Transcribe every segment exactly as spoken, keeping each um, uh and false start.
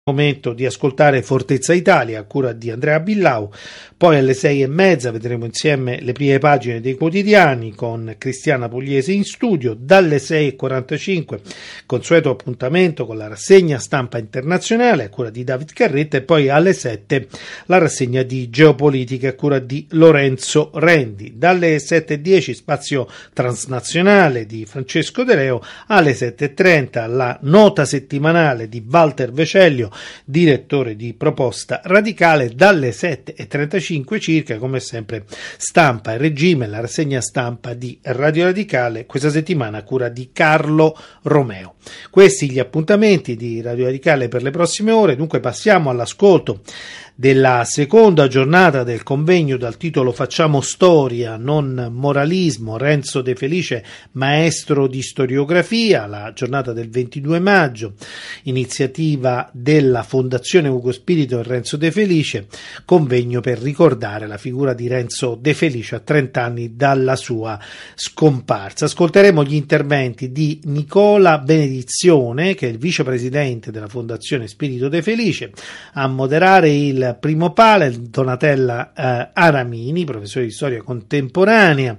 Momento di ascoltare Fortezza Italia a cura di Andrea Billau, poi alle sei e mezza vedremo insieme le prime pagine dei quotidiani con Cristiana Pugliese in studio. Dalle sei e quarantacinque consueto appuntamento con la rassegna stampa internazionale a cura di David Carretta e poi alle sette la rassegna di geopolitica a cura di Lorenzo Rendi. Dalle sette e dieci spazio transnazionale di Francesco De Leo, alle sette e trenta la nota settimanale di Walter Vecellio, direttore di Proposta Radicale. Dalle sette e trentacinque circa, come sempre, Stampa e Regime, la rassegna stampa di Radio Radicale, questa settimana a cura di Carlo Romeo. Questi gli appuntamenti di Radio Radicale per le prossime ore. Dunque passiamo all'ascolto della seconda giornata del convegno dal titolo Facciamo storia, non moralismo, Renzo De Felice, maestro di storiografia, la giornata del ventidue maggio, iniziativa della Fondazione Ugo Spirito e Renzo De Felice, convegno per ricordare la figura di Renzo De Felice a trenta anni dalla sua scomparsa. Ascolteremo gli interventi di Nicola Benedizione, che è il vicepresidente della Fondazione Spirito De Felice, a moderare il primo panel Donatella eh, Aramini, professore di storia contemporanea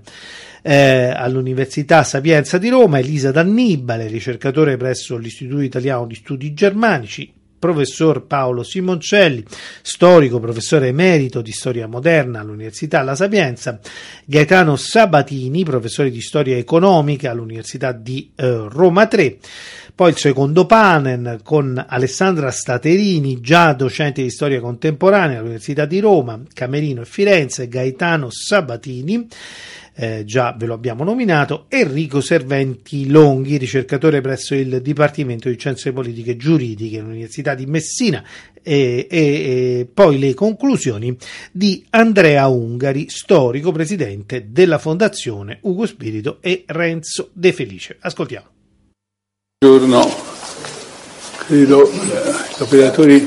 eh, all'Università Sapienza di Roma, Elisa D'Annibale, ricercatore presso l'Istituto Italiano di Studi Germanici, professor Paolo Simoncelli, storico, professore emerito di storia moderna all'Università La Sapienza, Gaetano Sabatini, professore di storia economica all'Università di eh, Roma tre. Poi il secondo panel con Alessandra Staterini, già docente di storia contemporanea all'Università di Roma, Camerino e Firenze, Gaetano Sabatini, eh, già ve lo abbiamo nominato, Enrico Serventi Longhi, ricercatore presso il Dipartimento di Scienze Politiche Giuridiche all'Università di Messina, e, e, e poi le conclusioni di Andrea Ungari, storico, presidente della Fondazione Ugo Spirito e Renzo De Felice. Ascoltiamo. Buongiorno, credo gli operatori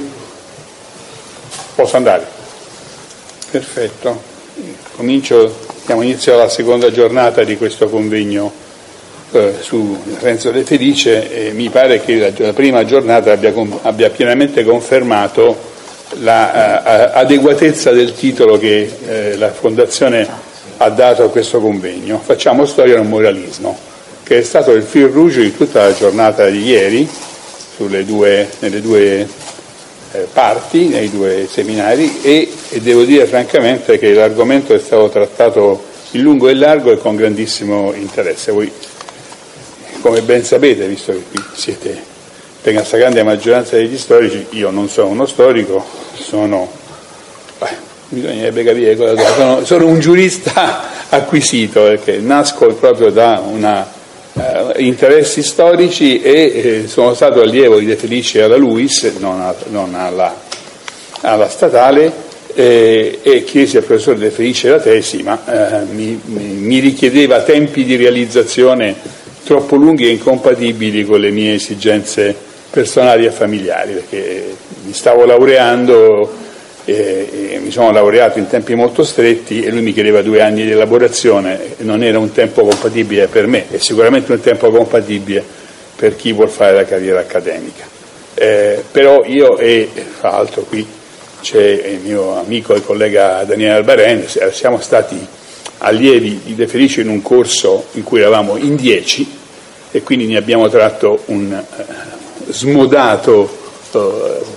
posso andare. Perfetto. Comincio, diamo inizio alla seconda giornata di questo convegno eh, su Renzo De Felice e mi pare che la, la prima giornata abbia, abbia pienamente confermato l'adeguatezza la, uh, del titolo che eh, la Fondazione ha dato a questo convegno. Facciamo storia non moralismo, che è stato il fil rouge di tutta la giornata di ieri, sulle due, nelle due eh, parti, nei due seminari, e, e devo dire francamente che l'argomento è stato trattato in lungo e largo e con grandissimo interesse. Voi, come ben sapete, visto che qui siete per la grande maggioranza degli storici, io non sono uno storico, sono, beh, bisognerebbe capire cosa sono, sono un giurista acquisito, perché nasco proprio da una Uh, interessi storici e eh, sono stato allievo di De Felice alla LUIS, non, a, non alla, alla statale, eh, e chiesi al professor De Felice la tesi, ma uh, mi, mi richiedeva tempi di realizzazione troppo lunghi e incompatibili con le mie esigenze personali e familiari, perché mi stavo laureando e, e mi sono laureato in tempi molto stretti e lui mi chiedeva due anni di elaborazione, non era un tempo compatibile per me, è sicuramente un tempo compatibile per chi vuol fare la carriera accademica. Eh, però io e fra l'altro qui c'è il mio amico e collega Daniele Albaren, siamo stati allievi di De Felice in un corso in cui eravamo in dieci e quindi ne abbiamo tratto un uh, smodato uh,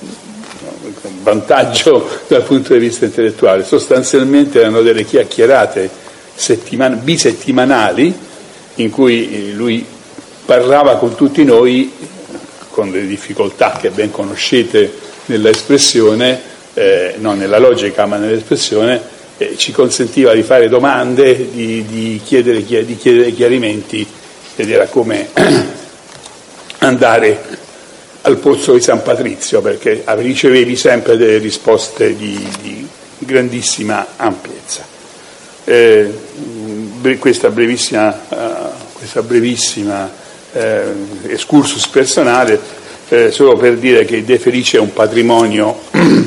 vantaggio dal punto di vista intellettuale. Sostanzialmente erano delle chiacchierate settiman- bisettimanali in cui lui parlava con tutti noi con le difficoltà che ben conoscete nell'espressione, eh, non nella logica ma nell'espressione, eh, ci consentiva di fare domande, di, di, chiedere, di chiedere chiarimenti, ed era come andare al pozzo di San Patrizio, perché ricevevi sempre delle risposte di, di grandissima ampiezza. Eh, questa brevissima, uh, questa brevissima eh, excursus personale, eh, solo per dire che De Felice è un patrimonio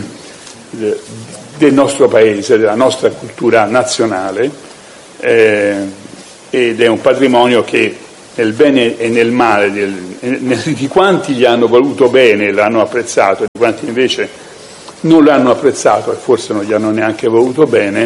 del nostro paese, della nostra cultura nazionale, eh, ed è un patrimonio che nel bene e nel male del, di quanti gli hanno voluto bene, l'hanno apprezzato, e di quanti invece non l'hanno apprezzato e forse non gli hanno neanche voluto bene,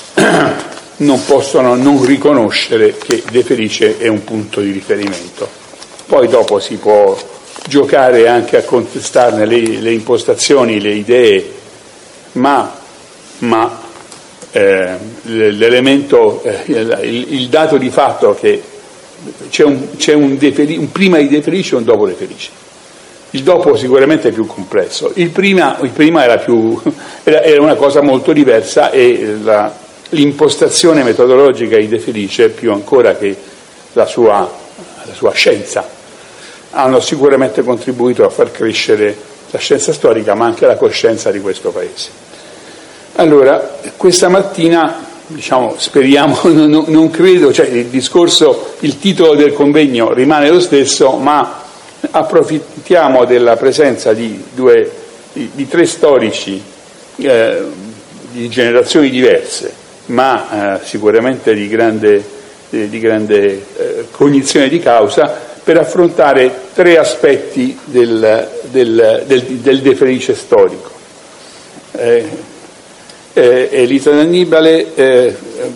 non possono non riconoscere che De Felice è un punto di riferimento. Poi dopo si può giocare anche a contestarne le, le impostazioni, le idee, ma, ma eh, l'elemento, eh, il, il dato di fatto che c'è un, c'è un, De Felice, un prima di De Felice e un dopo De Felice. Il dopo sicuramente è più complesso, il prima, il prima era, più, era, era una cosa molto diversa, e la, l'impostazione metodologica di De Felice, più ancora che la sua, la sua scienza, hanno sicuramente contribuito a far crescere la scienza storica, ma anche la coscienza di questo paese. Allora, questa mattina, diciamo, speriamo, non, non credo, cioè il discorso, il titolo del convegno rimane lo stesso, ma approfittiamo della presenza di due, di, di tre storici eh, di generazioni diverse, ma eh, sicuramente di grande, eh, di grande eh, cognizione di causa, per affrontare tre aspetti del, del, del, del De Felice storico. Eh, eh, Elisa D'Annibale eh,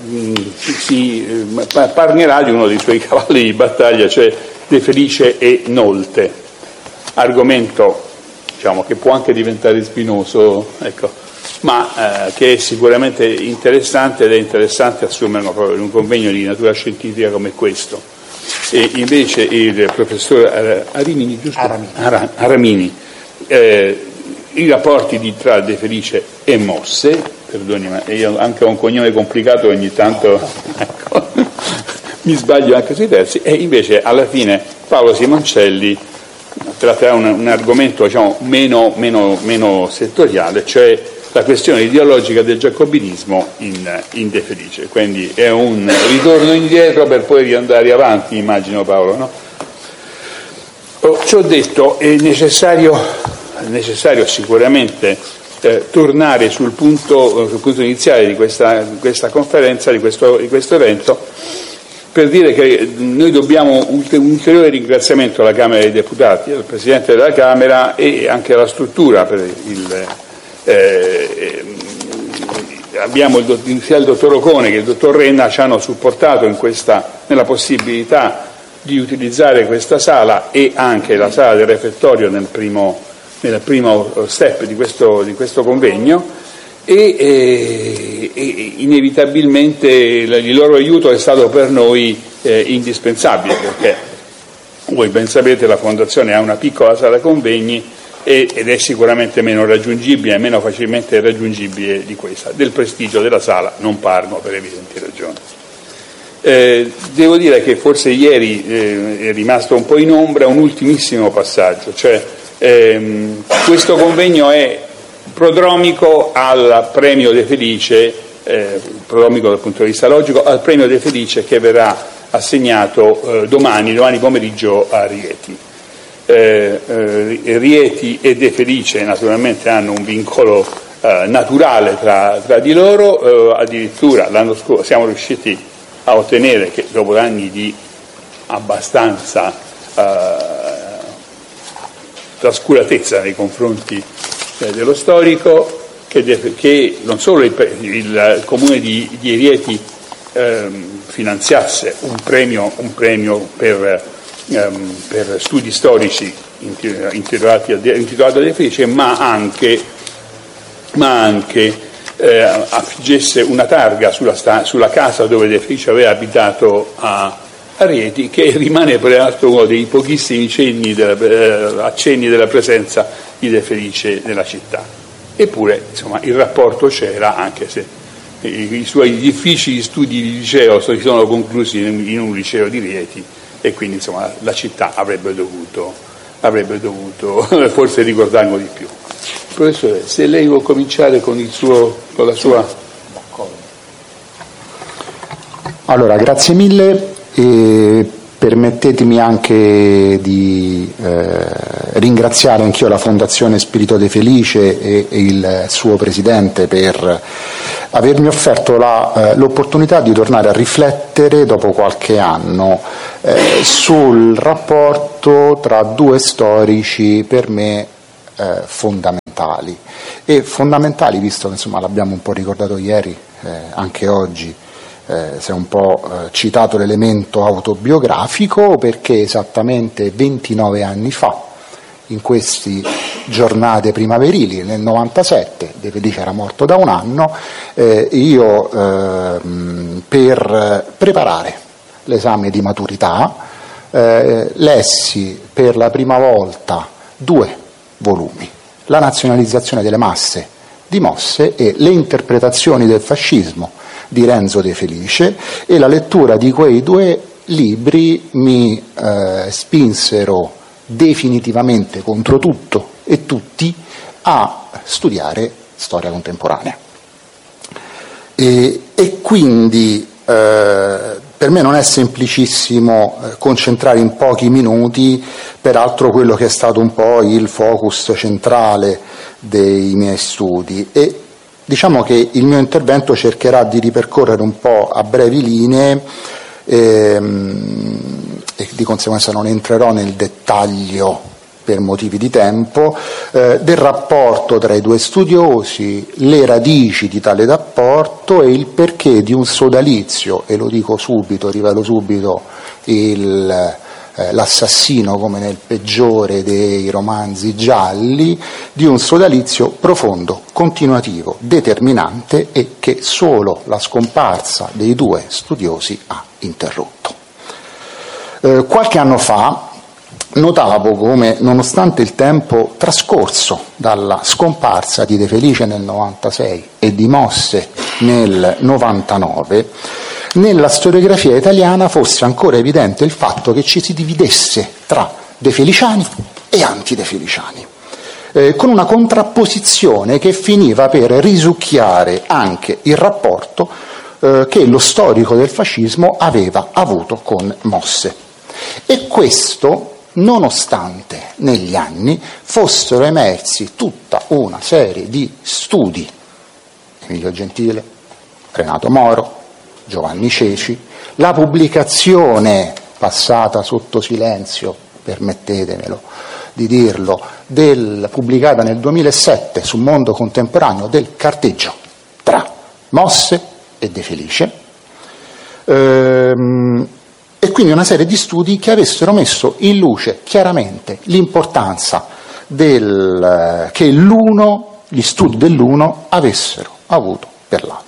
si eh, parlerà di uno dei suoi cavalli di battaglia, cioè De Felice e Nolte, argomento, diciamo, che può anche diventare spinoso, ecco, ma eh, che è sicuramente interessante, ed è interessante assumerlo proprio in un convegno di natura scientifica come questo. E invece il professor Arimini, giusto? Aramini, Ara, Aramini eh, i rapporti di, tra De Felice e Mosse, perdoni, ma io anche ho un cognome complicato, ogni tanto ecco, mi sbaglio anche sui terzi, e invece alla fine Paolo Simoncelli tratterà un, un argomento, diciamo, meno, meno, meno settoriale, cioè la questione ideologica del giacobinismo in, in De Felice. Quindi è un ritorno indietro per poi riandare avanti, immagino, Paolo, no? Oh, ciò detto, è necessario, è necessario sicuramente eh, tornare sul punto, sul punto iniziale di questa, di questa conferenza, di questo, di questo evento, per dire che noi dobbiamo un ulteriore ringraziamento alla Camera dei Deputati, al Presidente della Camera e anche alla struttura per il Eh, abbiamo il, sia il dottor Ocone che il dottor Renna ci hanno supportato in questa, nella possibilità di utilizzare questa sala e anche la sala del refettorio nel primo, nel primo step di questo, di questo convegno, e, e, e inevitabilmente il loro aiuto è stato per noi eh, indispensabile, perché voi ben sapete la Fondazione ha una piccola sala convegni ed è sicuramente meno raggiungibile, meno facilmente raggiungibile di questa. Del prestigio della sala non parlo, per evidenti ragioni. Eh, devo dire che forse ieri eh, è rimasto un po' in ombra un ultimissimo passaggio, cioè ehm, questo convegno è prodromico al premio De Felice, eh, prodromico dal punto di vista logico, al premio De Felice che verrà assegnato eh, domani, domani pomeriggio a Rieti. Eh, eh, Rieti e De Felice naturalmente hanno un vincolo eh, naturale tra, tra di loro, eh, addirittura l'anno scorso siamo riusciti a ottenere che dopo anni di abbastanza eh, trascuratezza nei confronti eh, dello storico, che, de, che non solo il, il, il comune di, di Rieti eh, finanziasse un premio, un premio per per studi storici intitolati a De Felice, ma anche, ma anche eh, affiggesse una targa sulla, sta, sulla casa dove De Felice aveva abitato a, a Rieti, che rimane peraltro uno dei pochissimi cenni della, eh, accenni della presenza di De Felice nella città. Eppure, insomma, il rapporto c'era, anche se i, i suoi difficili studi di liceo si sono conclusi in, in un liceo di Rieti, e quindi insomma la città avrebbe dovuto, avrebbe dovuto forse ricordarlo di più. Professore, se lei vuol cominciare con, il suo, con la sua... Allora, grazie mille, e permettetemi anche di eh, ringraziare anch'io la Fondazione Spirito De Felice e, e il suo presidente per avermi offerto la, eh, l'opportunità di tornare a riflettere dopo qualche anno eh, sul rapporto tra due storici per me eh, fondamentali. E fondamentali, visto che insomma l'abbiamo un po' ricordato ieri, eh, anche oggi, Eh, si è un po' eh, citato l'elemento autobiografico, perché esattamente ventinove anni fa, in queste giornate primaverili, nel novantasette, De Felice era morto da un anno, eh, io eh, per preparare l'esame di maturità eh, lessi per la prima volta due volumi, La nazionalizzazione delle masse di Mosse e Le interpretazioni del fascismo di Renzo De Felice, e la lettura di quei due libri mi eh, spinsero definitivamente contro tutto e tutti a studiare storia contemporanea. E, e quindi eh, per me non è semplicissimo eh, concentrare in pochi minuti, peraltro, quello che è stato un po' il focus centrale dei miei studi, e diciamo che il mio intervento cercherà di ripercorrere un po' a brevi linee ehm, e di conseguenza non entrerò nel dettaglio per motivi di tempo eh, del rapporto tra i due studiosi, le radici di tale rapporto e il perché di un sodalizio, e lo dico subito, rivelo subito il l'assassino come nel peggiore dei romanzi gialli, di un sodalizio profondo, continuativo, determinante, e che solo la scomparsa dei due studiosi ha interrotto. Eh, qualche anno fa notavo come, nonostante il tempo trascorso dalla scomparsa di De Felice nel novantasei e di Mosse nel novantanove, nella storiografia italiana fosse ancora evidente il fatto che ci si dividesse tra defeliciani e antidefeliciani, eh, con una contrapposizione che finiva per risucchiare anche il rapporto eh, che lo storico del fascismo aveva avuto con Mosse. E questo nonostante negli anni fossero emersi tutta una serie di studi, Emilio Gentile, Renato Moro, Giovanni Ceci, la pubblicazione passata sotto silenzio, permettetemelo di dirlo, del, pubblicata nel duemilasette su Mondo Contemporaneo, del carteggio tra Mosse e De Felice, ehm, e quindi una serie di studi che avessero messo in luce chiaramente l'importanza del, che l'uno, gli studi dell'uno avessero avuto per l'altro.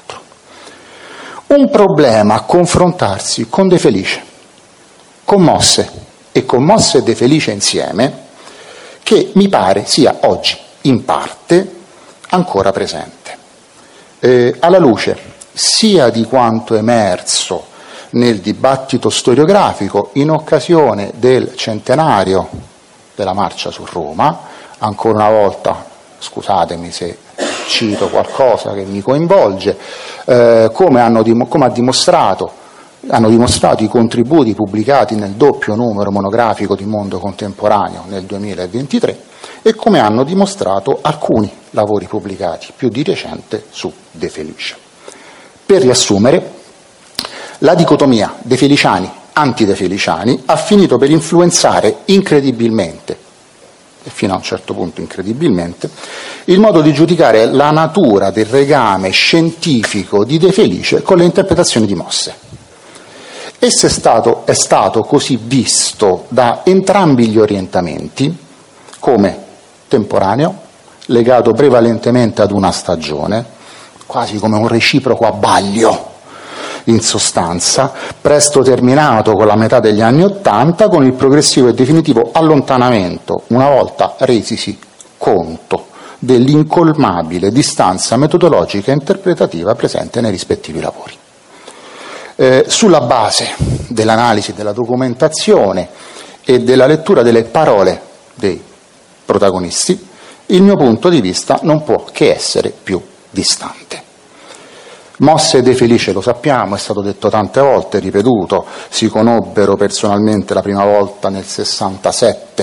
Un problema a confrontarsi con De Felice, con Mosse e con Mosse e De Felice insieme, che mi pare sia oggi in parte ancora presente, eh, alla luce sia di quanto emerso nel dibattito storiografico in occasione del centenario della Marcia su Roma. Ancora una volta, scusatemi se cito qualcosa che mi coinvolge, eh, come, hanno, come ha dimostrato, hanno dimostrato i contributi pubblicati nel doppio numero monografico di Mondo Contemporaneo nel duemilaventitré, e come hanno dimostrato alcuni lavori pubblicati più di recente su De Felice. Per riassumere, la dicotomia De Feliciani anti-De Feliciani ha finito per influenzare incredibilmente, e fino a un certo punto incredibilmente, il modo di giudicare la natura del legame scientifico di De Felice con le interpretazioni di Mosse. Esso è stato, è stato così visto da entrambi gli orientamenti come temporaneo, legato prevalentemente ad una stagione, quasi come un reciproco abbaglio, in sostanza, presto terminato con la metà degli anni Ottanta, con il progressivo e definitivo allontanamento, una volta resisi conto dell'incolmabile distanza metodologica e interpretativa presente nei rispettivi lavori. Eh, sulla base dell'analisi della documentazione e della lettura delle parole dei protagonisti, il mio punto di vista non può che essere più distante. Mosse e De Felice, lo sappiamo, è stato detto tante volte, ripetuto, si conobbero personalmente la prima volta nel sessantasette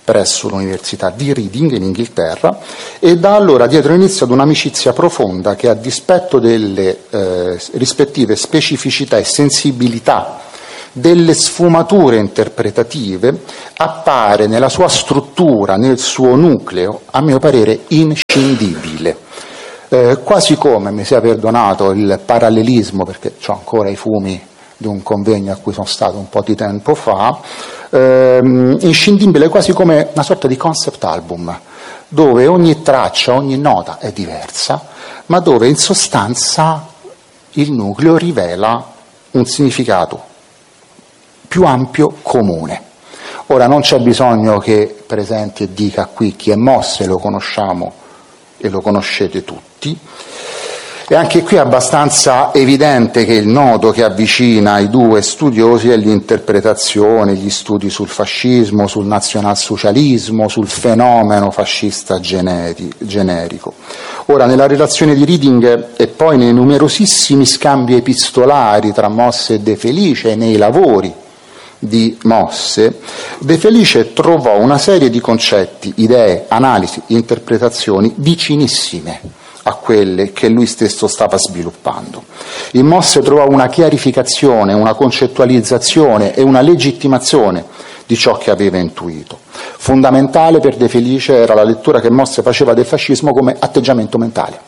presso l'Università di Reading in Inghilterra, e da allora diedero inizio ad un'amicizia profonda che, a dispetto delle eh, rispettive specificità e sensibilità delle sfumature interpretative, appare nella sua struttura, nel suo nucleo, a mio parere inscindibile. Eh, quasi come, mi sia perdonato il parallelismo, perché ho ancora i fumi di un convegno a cui sono stato un po' di tempo fa, ehm, inscindibile quasi come una sorta di concept album, dove ogni traccia, ogni nota è diversa, ma dove in sostanza il nucleo rivela un significato più ampio comune. Ora non c'è bisogno che presenti e dica qui chi è Mosse, lo conosciamo e lo conoscete tutti, e anche qui è abbastanza evidente che il nodo che avvicina i due studiosi è l'interpretazione, gli studi sul fascismo, sul nazionalsocialismo, sul fenomeno fascista generi- generico. Ora, nella relazione di Reading e poi nei numerosissimi scambi epistolari tra Mosse e De Felice e nei lavori di Mosse, De Felice trovò una serie di concetti, idee, analisi, interpretazioni vicinissime a quelle che lui stesso stava sviluppando. In Mosse trovò una chiarificazione, una concettualizzazione e una legittimazione di ciò che aveva intuito. Fondamentale per De Felice era la lettura che Mosse faceva del fascismo come atteggiamento mentale,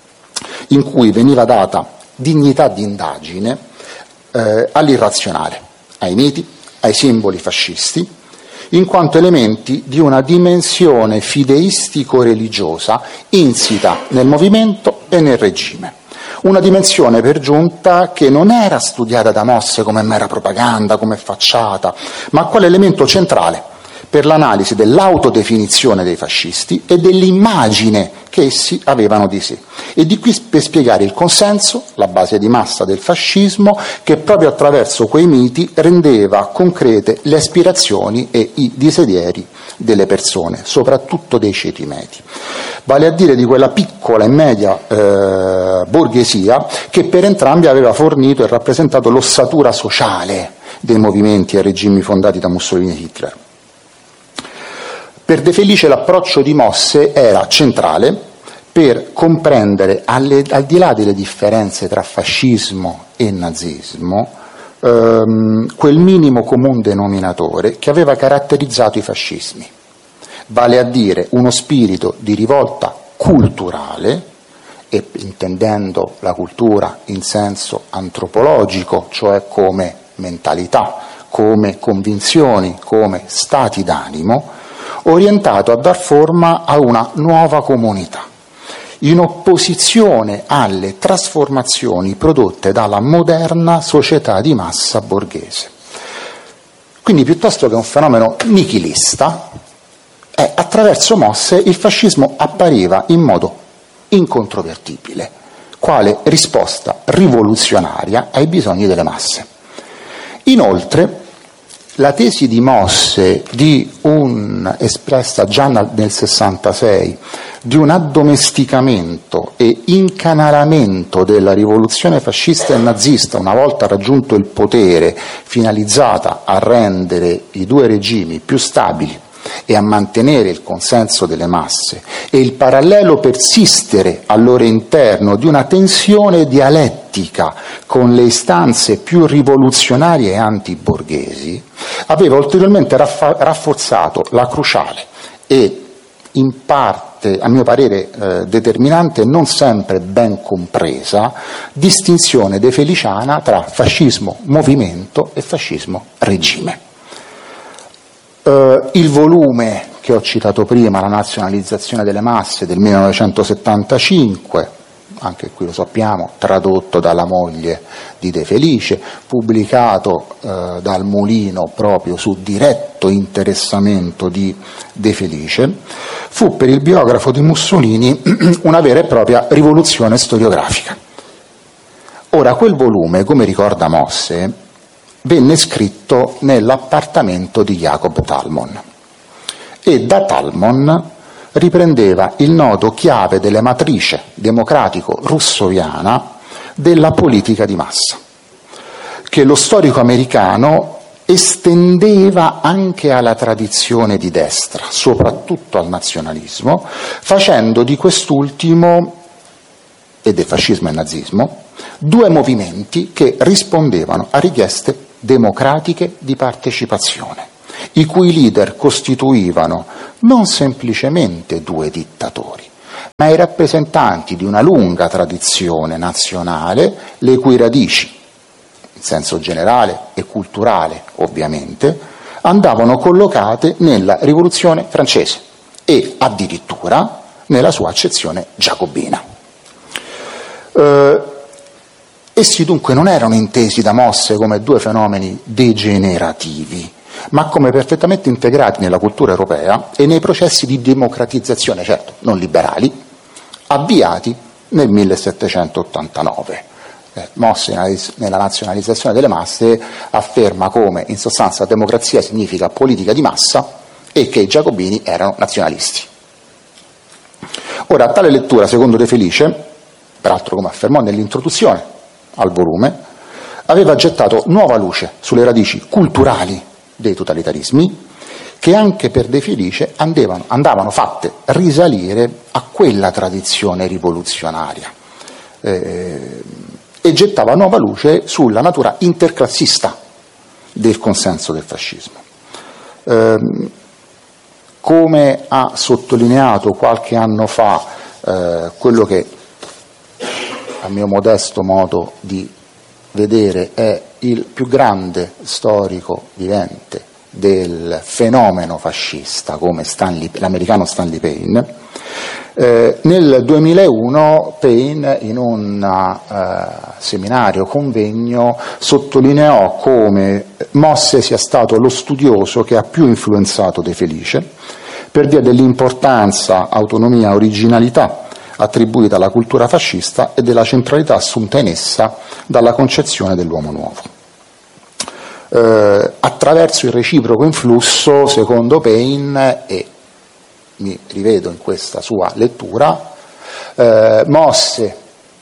in cui veniva data dignità di indagine eh, all'irrazionale, ai miti, ai simboli fascisti, in quanto elementi di una dimensione fideistico-religiosa insita nel movimento e nel regime. Una dimensione per giunta che non era studiata da Mosse come mera propaganda, come facciata, ma quale elemento centrale per l'analisi dell'autodefinizione dei fascisti e dell'immagine che essi avevano di sé, e di qui per spiegare il consenso, la base di massa del fascismo, che proprio attraverso quei miti rendeva concrete le aspirazioni e i desideri delle persone, soprattutto dei ceti medi, vale a dire di quella piccola e media eh, borghesia che per entrambi aveva fornito e rappresentato l'ossatura sociale dei movimenti e regimi fondati da Mussolini e Hitler. Per De Felice l'approccio di Mosse era centrale per comprendere, alle, al di là delle differenze tra fascismo e nazismo, ehm, quel minimo comune denominatore che aveva caratterizzato i fascismi, vale a dire uno spirito di rivolta culturale, e intendendo la cultura in senso antropologico, cioè come mentalità, come convinzioni, come stati d'animo, orientato a dar forma a una nuova comunità, in opposizione alle trasformazioni prodotte dalla moderna società di massa borghese. Quindi, piuttosto che un fenomeno nichilista, eh, attraverso Mosse il fascismo appariva in modo incontrovertibile, quale risposta rivoluzionaria ai bisogni delle masse. Inoltre, la tesi di Mosse, di un, espressa già nel sessantasei, di un addomesticamento e incanalamento della rivoluzione fascista e nazista una volta raggiunto il potere, finalizzata a rendere i due regimi più stabili e a mantenere il consenso delle masse, e il parallelo persistere al loro interno di una tensione dialettica con le istanze più rivoluzionarie e antiborghesi, aveva ulteriormente raffa- rafforzato la cruciale e in parte, a mio parere eh, determinante e non sempre ben compresa, distinzione defeliciana tra fascismo movimento e fascismo regime. Uh, il volume che ho citato prima, La nazionalizzazione delle masse, del millenovecentosettantacinque, anche qui lo sappiamo, tradotto dalla moglie di De Felice, pubblicato uh, dal Mulino proprio su diretto interessamento di De Felice, fu per il biografo di Mussolini una vera e propria rivoluzione storiografica. Ora, quel volume, come ricorda Mosse, venne scritto nell'appartamento di Jacob Talmon e da Talmon riprendeva il nodo chiave della matrice democratico-russoviana della politica di massa, che lo storico americano estendeva anche alla tradizione di destra, soprattutto al nazionalismo, facendo di quest'ultimo, e del fascismo e nazismo, due movimenti che rispondevano a richieste democratiche di partecipazione, i cui leader costituivano non semplicemente due dittatori, ma i rappresentanti di una lunga tradizione nazionale, le cui radici, in senso generale e culturale ovviamente, andavano collocate nella Rivoluzione francese e addirittura nella sua accezione giacobina. Eh, essi dunque non erano intesi da Mosse come due fenomeni degenerativi, ma come perfettamente integrati nella cultura europea e nei processi di democratizzazione, certo non liberali, avviati nel millesettecentottantanove. Eh, Mosse nella nazionalizzazione delle masse afferma come in sostanza democrazia significa politica di massa e che i giacobini erano nazionalisti. Ora, tale lettura, secondo De Felice, peraltro come affermò nell'introduzione al volume, aveva gettato nuova luce sulle radici culturali dei totalitarismi, che anche per De Felice andavano, andavano fatte risalire a quella tradizione rivoluzionaria, eh, e gettava nuova luce sulla natura interclassista del consenso del fascismo. Eh, come ha sottolineato qualche anno fa eh, quello che, a mio modesto modo di vedere, è il più grande storico vivente del fenomeno fascista, come Stanley, l'americano Stanley Payne, eh, nel duemilauno Payne in un uh, seminario, convegno, sottolineò come Mosse sia stato lo studioso che ha più influenzato De Felice per via dell'importanza, autonomia, originalità attribuita alla cultura fascista e della centralità assunta in essa dalla concezione dell'uomo nuovo. Eh, attraverso il reciproco influsso, secondo Payne, e mi rivedo in questa sua lettura, eh, Mosse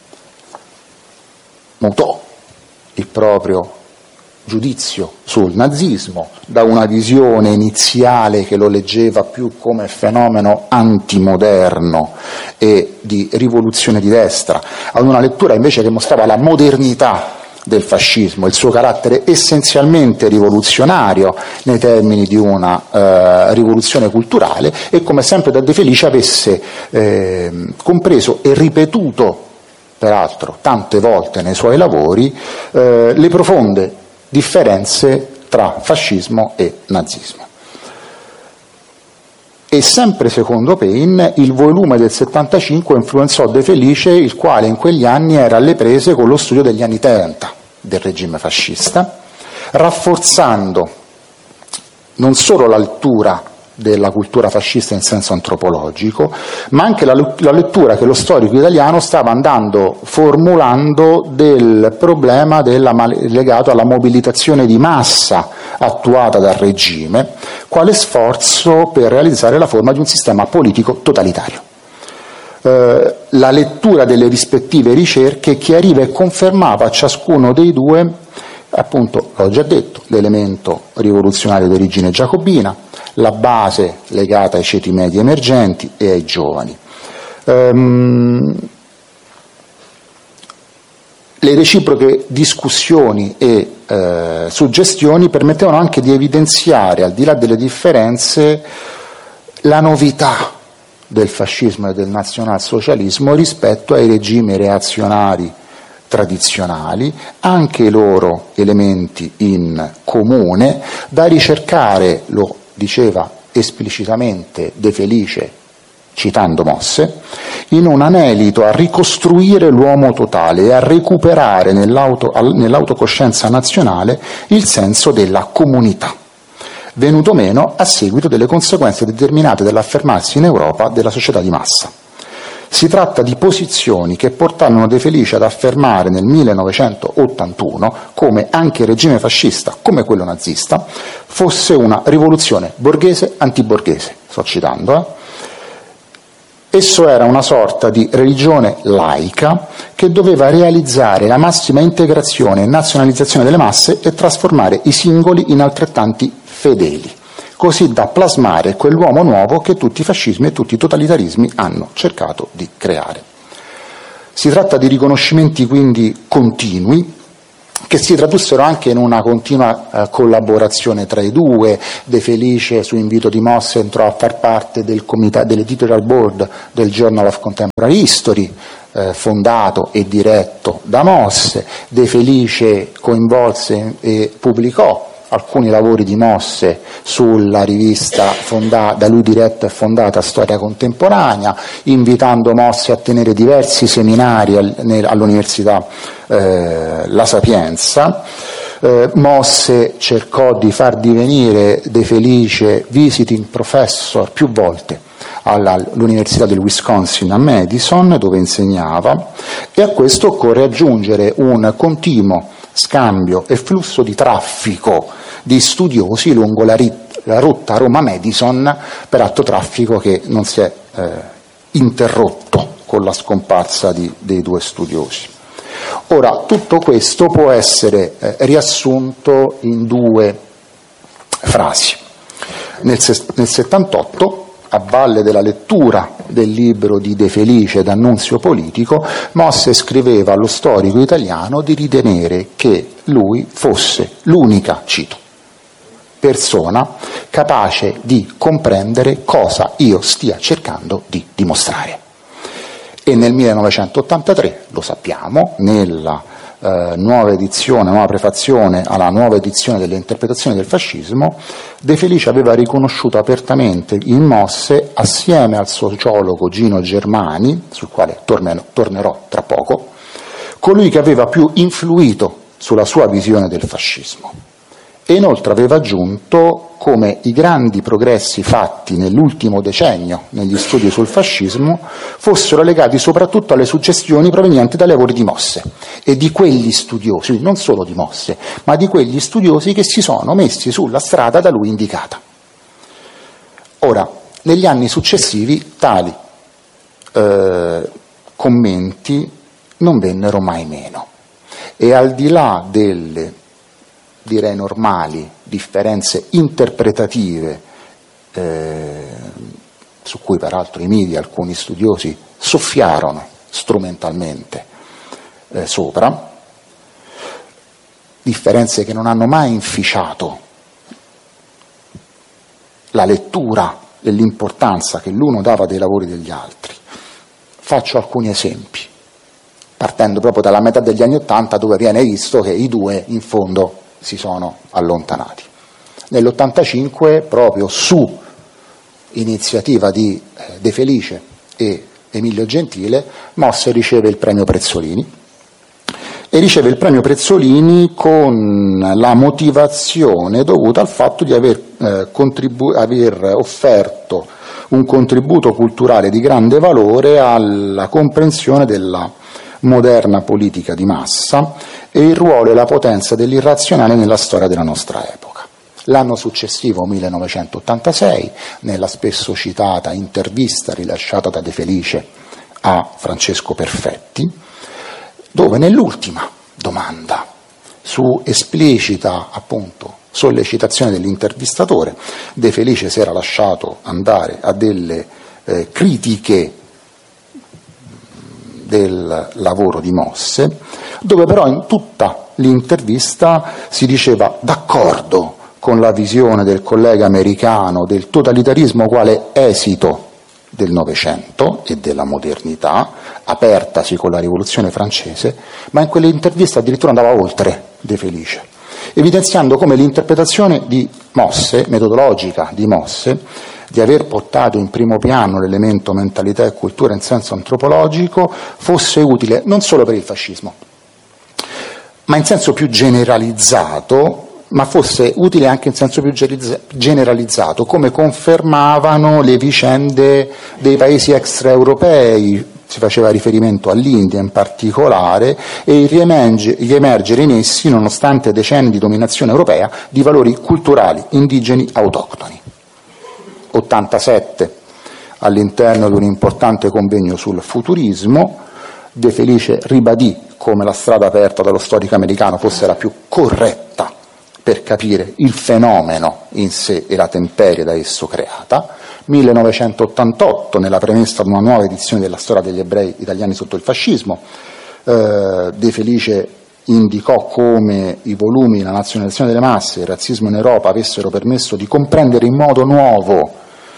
mutò il proprio giudizio sul nazismo da una visione iniziale che lo leggeva più come fenomeno antimoderno e di rivoluzione di destra, ad una lettura invece che mostrava la modernità del fascismo, il suo carattere essenzialmente rivoluzionario nei termini di una eh, rivoluzione culturale, e come sempre da De Felice avesse eh, compreso e ripetuto, peraltro tante volte nei suoi lavori, eh, le profonde differenze tra fascismo e nazismo. E sempre secondo Payne il volume del settantacinque influenzò De Felice, il quale in quegli anni era alle prese con lo studio degli anni trenta del regime fascista, rafforzando non solo la lettura della cultura fascista in senso antropologico, ma anche la, la lettura che lo storico italiano stava andando formulando del problema della, legato alla mobilitazione di massa attuata dal regime, quale sforzo per realizzare la forma di un sistema politico totalitario. Eh, la lettura delle rispettive ricerche chiariva e confermava a ciascuno dei due, appunto, l'ho già detto, l'elemento rivoluzionario di origine giacobina, la base legata ai ceti medi emergenti e ai giovani. Um, le reciproche discussioni e eh, suggestioni permettevano anche di evidenziare, al di là delle differenze, la novità del fascismo e del nazionalsocialismo rispetto ai regimi reazionari tradizionali, anche i loro elementi in comune da ricercare, lo diceva esplicitamente De Felice citando Mosse, in un anelito a ricostruire l'uomo totale e a recuperare nell'auto, nell'autocoscienza nazionale il senso della comunità, venuto meno a seguito delle conseguenze determinate dall'affermarsi in Europa della società di massa. Si tratta di posizioni che portarono De Felice ad affermare nel millenovecentottantuno come anche il regime fascista, come quello nazista, fosse una rivoluzione borghese antiborghese, sto citando, eh? Esso era una sorta di religione laica che doveva realizzare la massima integrazione e nazionalizzazione delle masse e trasformare i singoli in altrettanti fedeli, così da plasmare quell'uomo nuovo che tutti i fascismi e tutti i totalitarismi hanno cercato di creare. Si tratta di riconoscimenti quindi continui, che si tradussero anche in una continua eh, collaborazione tra i due. De Felice, su invito di Mosse, entrò a far parte del comitato, dell'editorial board del Journal of Contemporary History, eh, fondato e diretto da Mosse. De Felice coinvolse e pubblicò alcuni lavori di Mosse sulla rivista fonda, da lui diretta e fondata Storia Contemporanea, invitando Mosse a tenere diversi seminari al, nel, all'Università eh, La Sapienza. Eh, Mosse cercò di far divenire De Felice visiting professor più volte all'Università del Wisconsin a Madison, dove insegnava, e a questo occorre aggiungere un continuo scambio e flusso di traffico di studiosi lungo la, rit- la rotta Roma-Madison, peraltro traffico che non si è eh, interrotto con la scomparsa di, dei due studiosi. Ora, tutto questo può essere eh, riassunto in due frasi. Nel, se- nel settantotto, a valle della lettura del libro di De Felice d'Annunzio Politico, Mosse scriveva allo storico italiano di ritenere che lui fosse l'unica, cito, persona capace di comprendere cosa io stia cercando di dimostrare. E nel millenovecentottantatré, lo sappiamo, nella eh, nuova edizione, nuova prefazione alla nuova edizione delle interpretazioni del fascismo, De Felice aveva riconosciuto apertamente in Mosse, assieme al sociologo Gino Germani, sul quale tornerò, tornerò tra poco, colui che aveva più influito sulla sua visione del fascismo. E inoltre aveva aggiunto come i grandi progressi fatti nell'ultimo decennio negli studi sul fascismo fossero legati soprattutto alle suggestioni provenienti dai lavori di Mosse e di quegli studiosi, non solo di Mosse, ma di quegli studiosi che si sono messi sulla strada da lui indicata. Ora, negli anni successivi tali eh, commenti non vennero mai meno e al di là delle, direi normali, differenze interpretative eh, su cui peraltro i media, alcuni studiosi soffiarono strumentalmente eh, sopra, differenze che non hanno mai inficiato la lettura e l'importanza che l'uno dava dei lavori degli altri. Faccio alcuni esempi, partendo proprio dalla metà degli anni Ottanta, dove viene visto che i due in fondo si sono allontanati. Nell'ottantacinque, proprio su iniziativa di eh, De Felice e Emilio Gentile, Mosse riceve il premio Prezzolini e riceve il premio Prezzolini con la motivazione dovuta al fatto di aver, eh, contribu- aver offerto un contributo culturale di grande valore alla comprensione della moderna politica di massa e il ruolo e la potenza dell'irrazionale nella storia della nostra epoca. L'anno successivo, millenovecentottantasei, nella spesso citata intervista rilasciata da De Felice a Francesco Perfetti, dove nell'ultima domanda, su esplicita appunto sollecitazione dell'intervistatore, De Felice si era lasciato andare a delle eh, critiche del lavoro di Mosse, dove però in tutta l'intervista si diceva d'accordo con la visione del collega americano del totalitarismo quale esito del Novecento e della modernità, apertasi con la Rivoluzione francese, ma in quell'intervista addirittura andava oltre De Felice, evidenziando come l'interpretazione di Mosse, metodologica di Mosse, di aver portato in primo piano l'elemento mentalità e cultura in senso antropologico, fosse utile non solo per il fascismo, ma in senso più generalizzato, ma fosse utile anche in senso più generalizzato, come confermavano le vicende dei paesi extraeuropei, si faceva riferimento all'India in particolare, e il riemergere in essi, nonostante decenni di dominazione europea, di valori culturali indigeni autoctoni. ottantasette, all'interno di un importante convegno sul futurismo. De Felice ribadì come la strada aperta dallo storico americano fosse la più corretta per capire il fenomeno in sé e la temperie da esso creata. millenovecentottantotto, nella premessa di una nuova edizione della storia degli ebrei italiani sotto il fascismo, eh, De Felice indicò come i volumi La nazionalizzazione delle masse e il razzismo in Europa avessero permesso di comprendere in modo nuovo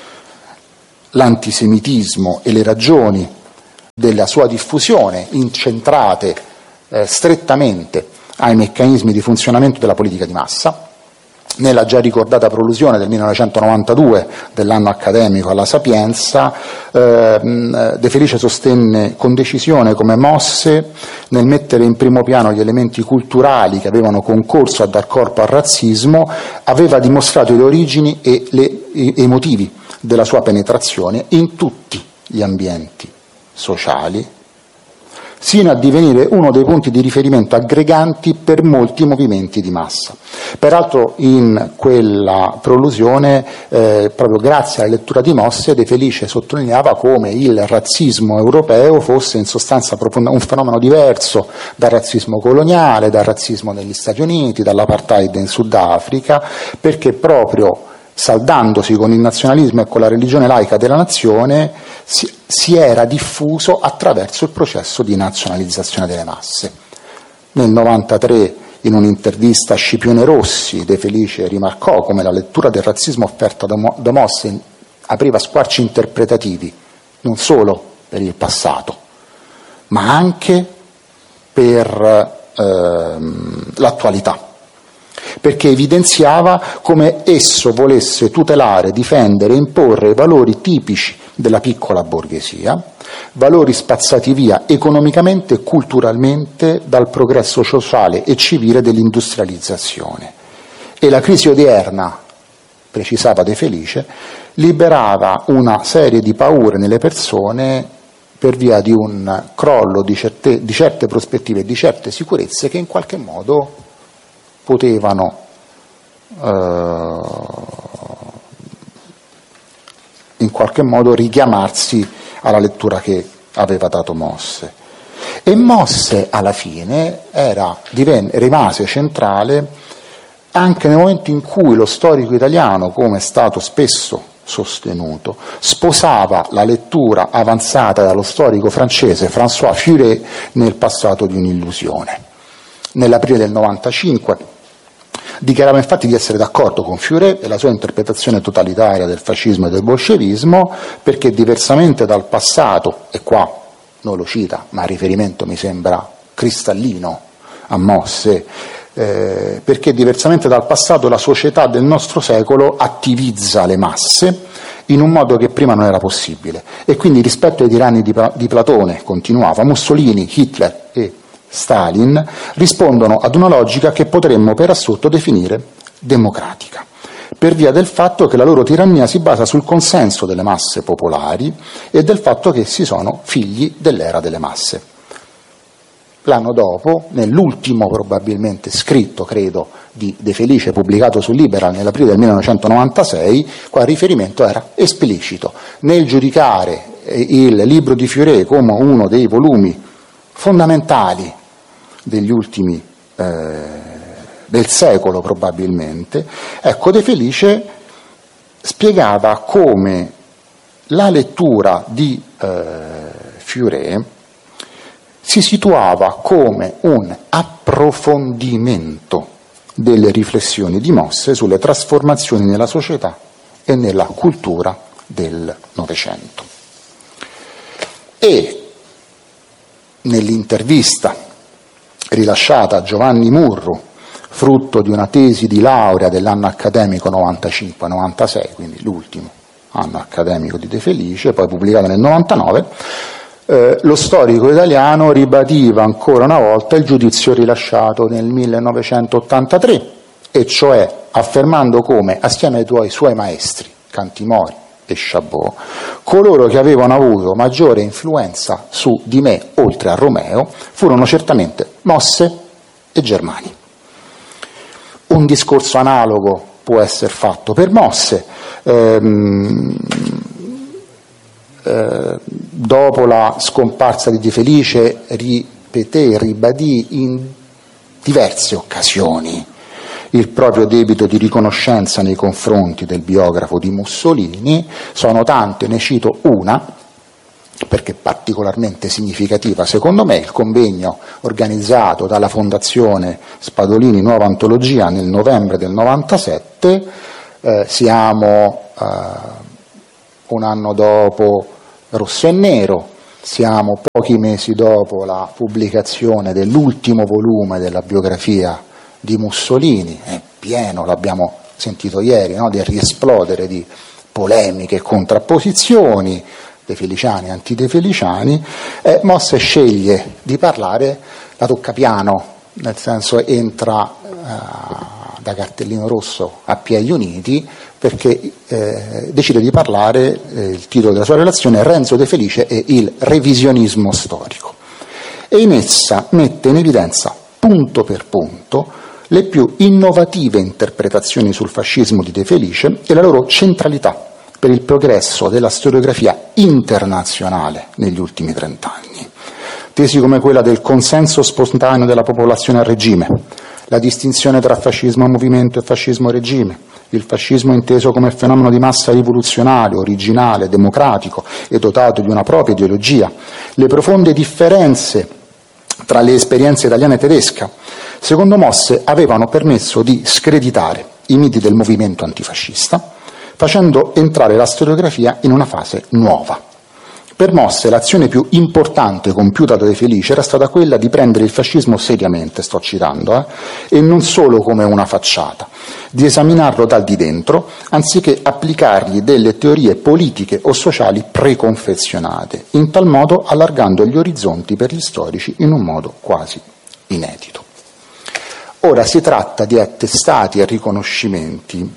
l'antisemitismo e le ragioni della sua diffusione, incentrate eh, strettamente ai meccanismi di funzionamento della politica di massa. Nella già ricordata prolusione del millenovecentonovantadue dell'anno accademico alla Sapienza, eh, De Felice sostenne con decisione come mosse nel mettere in primo piano gli elementi culturali che avevano concorso a dar corpo al razzismo, aveva dimostrato le origini e, le, e i motivi della sua penetrazione in tutti gli ambienti sociali, sino a divenire uno dei punti di riferimento aggreganti per molti movimenti di massa. Peraltro in quella prolusione, eh, proprio grazie alla lettura di Mosse, De Felice sottolineava come il razzismo europeo fosse in sostanza un fenomeno diverso dal razzismo coloniale, dal razzismo negli Stati Uniti, dall'apartheid in Sudafrica, perché proprio saldandosi con il nazionalismo e con la religione laica della nazione, si, si era diffuso attraverso il processo di nazionalizzazione delle masse. Nel novantatré, in un'intervista a Scipione Rossi, De Felice rimarcò come la lettura del razzismo offerta da Mosse apriva squarci interpretativi, non solo per il passato, ma anche per ehm, l'attualità, perché evidenziava come esso volesse tutelare, difendere e imporre i valori tipici della piccola borghesia, valori spazzati via economicamente e culturalmente dal progresso sociale e civile dell'industrializzazione. E la crisi odierna, precisava De Felice, liberava una serie di paure nelle persone per via di un crollo di certe, di certe prospettive e di certe sicurezze che in qualche modo potevano eh, in qualche modo richiamarsi alla lettura che aveva dato Mosse. E Mosse alla fine era, divenne, rimase centrale anche nel momento in cui lo storico italiano, come è stato spesso sostenuto, sposava la lettura avanzata dallo storico francese François Furet nel passato di un'illusione. Nell'aprile del novantacinque dichiarava infatti di essere d'accordo con Furet e la sua interpretazione totalitaria del fascismo e del bolscevismo, perché diversamente dal passato, e qua non lo cita, ma il riferimento mi sembra cristallino a Mosse, eh, perché diversamente dal passato la società del nostro secolo attivizza le masse in un modo che prima non era possibile. E quindi rispetto ai tiranni di, di Platone, continuava, Mussolini, Hitler e Stalin rispondono ad una logica che potremmo per assurdo definire democratica, per via del fatto che la loro tirannia si basa sul consenso delle masse popolari e del fatto che essi sono figli dell'era delle masse. L'anno dopo, nell'ultimo probabilmente scritto, credo, di De Felice pubblicato su Liberal nell'aprile del millenovecentonovantasei, qua il riferimento era esplicito. Nel giudicare il libro di Furet come uno dei volumi fondamentali degli ultimi eh, del secolo probabilmente, ecco, De Felice spiegava come la lettura di eh, Furet si situava come un approfondimento delle riflessioni di Mosse sulle trasformazioni nella società e nella cultura del Novecento. E nell'intervista rilasciata a Giovanni Murru, frutto di una tesi di laurea dell'anno accademico novantacinque novantasei, quindi l'ultimo anno accademico di De Felice, poi pubblicata nel novantanove, eh, lo storico italiano ribadiva ancora una volta il giudizio rilasciato nel millenovecentottantatré, e cioè affermando come, assieme ai tuoi suoi maestri, Cantimori e Chabot, coloro che avevano avuto maggiore influenza su di me, oltre a Romeo, furono certamente Mosse e Germani. Un discorso analogo può essere fatto per Mosse. Ehm, eh, dopo la scomparsa di De Felice ripeté, ribadì in diverse occasioni il proprio debito di riconoscenza nei confronti del biografo di Mussolini. Sono tante, ne cito una perché particolarmente significativa secondo me: il convegno organizzato dalla Fondazione Spadolini Nuova Antologia nel novembre del novantasette. Eh, siamo eh, un anno dopo Rosso e Nero, siamo pochi mesi dopo la pubblicazione dell'ultimo volume della biografia di Mussolini, è pieno, l'abbiamo sentito ieri, no? Del riesplodere di polemiche e contrapposizioni, De Feliciani, anti-De Feliciani. eh, Mosse sceglie di parlare, la tocca piano, nel senso entra eh, da cartellino rosso a piedi uniti, perché eh, decide di parlare, eh, il titolo della sua relazione è Renzo De Felice e il revisionismo storico, e in essa mette in evidenza punto per punto le più innovative interpretazioni sul fascismo di De Felice e la loro centralità per il progresso della storiografia internazionale negli ultimi trent'anni. Tesi come quella del consenso spontaneo della popolazione al regime, la distinzione tra fascismo movimento e fascismo regime, il fascismo inteso come fenomeno di massa rivoluzionario, originale, democratico e dotato di una propria ideologia, le profonde differenze tra le esperienze italiana e tedesca, secondo Mosse avevano permesso di screditare i miti del movimento antifascista, facendo entrare la storiografia in una fase nuova. Per Mosse l'azione più importante compiuta da De Felice era stata quella di prendere il fascismo seriamente, sto citando, eh, e non solo come una facciata, di esaminarlo dal di dentro, anziché applicargli delle teorie politiche o sociali preconfezionate, in tal modo allargando gli orizzonti per gli storici in un modo quasi inedito. Ora si tratta di attestati e riconoscimenti